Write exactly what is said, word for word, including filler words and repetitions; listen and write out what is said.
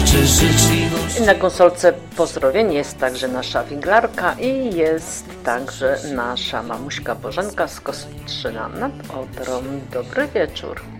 czy życzliwość. I na konsolce pozdrowień jest także nasza wiglarka i jest także nasza mamuśka Bożenka z Kostrzyna nad Odrą. Dobry wieczór.